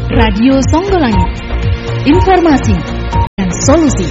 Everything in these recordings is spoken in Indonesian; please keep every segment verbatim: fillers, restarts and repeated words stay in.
Radio Songgolangit, informasi dan solusi.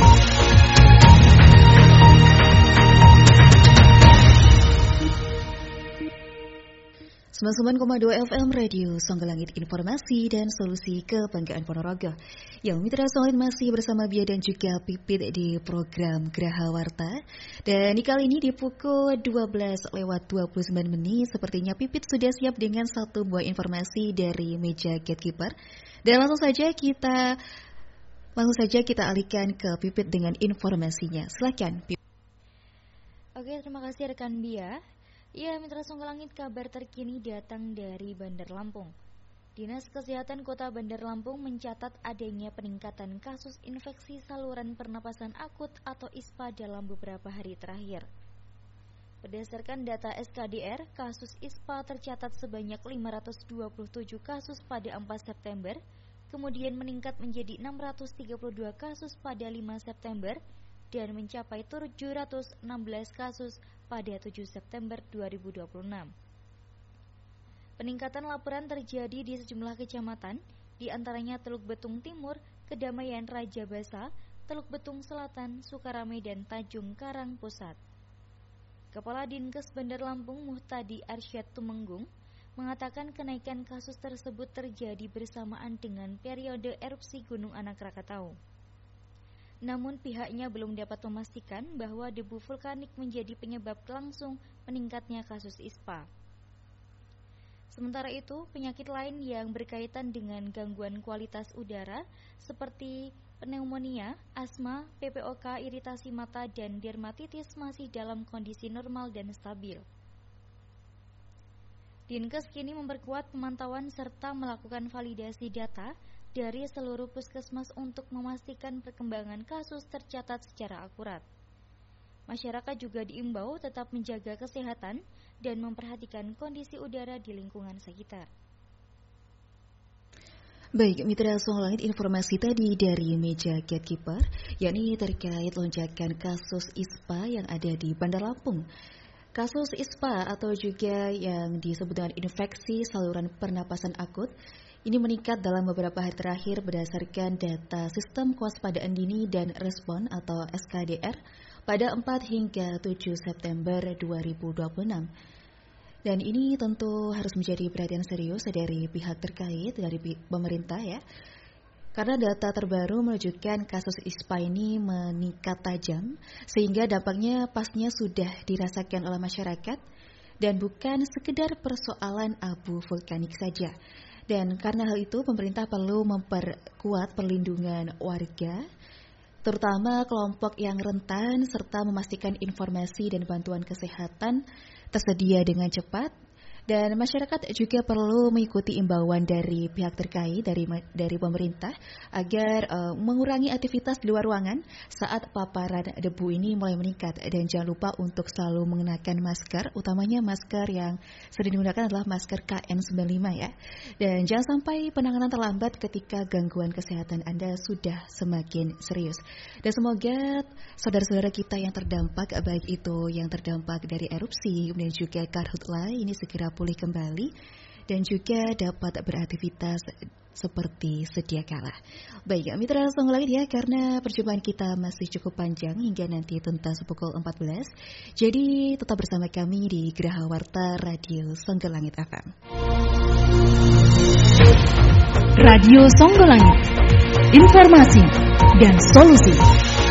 sembilan puluh sembilan koma dua F M Radio Songgolangit, informasi dan solusi kebanggaan Ponorogo. Yang Mitra Songgolangit masih bersama Bia dan juga Pipit di program Graha Warta. Dan di kali ini di pukul dua belas lewat dua puluh sembilan menit, sepertinya Pipit sudah siap dengan satu buah informasi dari meja gatekeeper. Dan langsung saja kita langsung saja kita alihkan ke Pipit dengan informasinya. Silakan Pipit. Oke, terima kasih rekan Bia. Ya, Mitra Songgolangit, kabar terkini datang dari Bandar Lampung. Dinas Kesehatan Kota Bandar Lampung mencatat adanya peningkatan kasus infeksi saluran pernapasan akut atau I S P A dalam beberapa hari terakhir. Berdasarkan data S K D R, kasus I S P A tercatat sebanyak lima ratus dua puluh tujuh kasus pada empat September, kemudian meningkat menjadi enam ratus tiga puluh dua kasus pada lima September, dan mencapai tujuh ratus enam belas kasus pada tujuh September dua ribu dua puluh enam. Peningkatan laporan terjadi di sejumlah kecamatan, di antaranya Teluk Betung Timur, Kedamaian Raja Basa, Teluk Betung Selatan, Sukarame, dan Tanjung Karang Pusat. Kepala Dinkes Bandar Lampung Muhtadi Arsyad Tumenggung mengatakan kenaikan kasus tersebut terjadi bersamaan dengan periode erupsi Gunung Anak Rakatau. Namun pihaknya belum dapat memastikan bahwa debu vulkanik menjadi penyebab langsung meningkatnya kasus I S P A. Sementara itu, penyakit lain yang berkaitan dengan gangguan kualitas udara seperti pneumonia, asma, P P O K, iritasi mata, dan dermatitis masih dalam kondisi normal dan stabil. Dinkes kini memperkuat pemantauan serta melakukan validasi data dari seluruh puskesmas untuk memastikan perkembangan kasus tercatat secara akurat. Masyarakat juga diimbau tetap menjaga kesehatan dan memperhatikan kondisi udara di lingkungan sekitar. Baik, Mitra Songgolangit, informasi tadi dari meja gatekeeper, yakni terkait lonjakan kasus I S P A yang ada di Bandar Lampung. Kasus I S P A atau juga yang disebut dengan infeksi saluran pernapasan akut ini meningkat dalam beberapa hari terakhir berdasarkan data Sistem Kewaspadaan Dini dan Respon atau S K D R pada empat hingga tujuh September dua ribu dua puluh enam. Dan ini tentu harus menjadi perhatian serius dari pihak terkait, dari pemerintah ya. Karena data terbaru menunjukkan kasus I S P A ini meningkat tajam, sehingga dampaknya pastinya sudah dirasakan oleh masyarakat dan bukan sekedar persoalan abu vulkanik saja. Dan karena hal itu, pemerintah perlu memperkuat perlindungan warga, terutama kelompok yang rentan, serta memastikan informasi dan bantuan kesehatan tersedia dengan cepat. Dan masyarakat juga perlu mengikuti imbauan dari pihak terkait, dari dari pemerintah, agar uh, mengurangi aktivitas di luar ruangan saat paparan debu ini mulai meningkat. Dan jangan lupa untuk selalu mengenakan masker, utamanya masker yang sering digunakan adalah masker K N sembilan puluh lima ya. Dan jangan sampai penanganan terlambat ketika gangguan kesehatan Anda sudah semakin serius. Dan semoga saudara-saudara kita yang terdampak, baik itu yang terdampak dari erupsi, kemudian juga karhutla, ini segera pulih kembali dan juga dapat beraktivitas seperti sedia kala. Baik, Mitra Songgolangit ya, karena perjumpaan kita masih cukup panjang hingga nanti tuntas pukul empat belas. Jadi tetap bersama kami di Graha Warta Radio Songgolangit F M. Radio Songgolangit, informasi dan solusi.